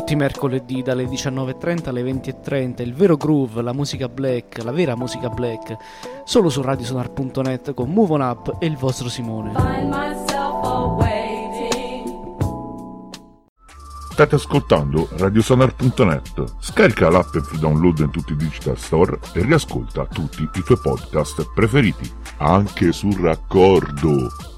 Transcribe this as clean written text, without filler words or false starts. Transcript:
Tutti i mercoledì dalle 19.30 alle 20.30 il vero groove, la musica black, la vera musica black, solo su radiosonar.net con Move On Up e il vostro Simone. State ascoltando radiosonar.net. Scarica l'app e free download in tutti i digital store e riascolta tutti i tuoi podcast preferiti, anche sul raccordo.